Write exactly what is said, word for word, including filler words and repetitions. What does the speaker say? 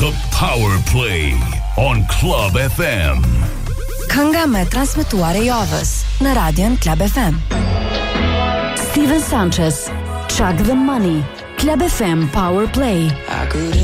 The Power Play on Club F M. Kënga me transmetuar e javës në radion Club F M. Steven Sanchez, Chuck the Money, Club F M Power Play.